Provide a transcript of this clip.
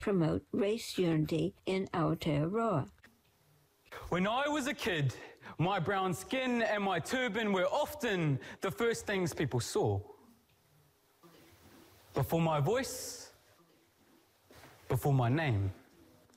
promote race unity in Aotearoa. When I was a kid, my brown skin and my turban were often the first things people saw. Before my voice, before my name.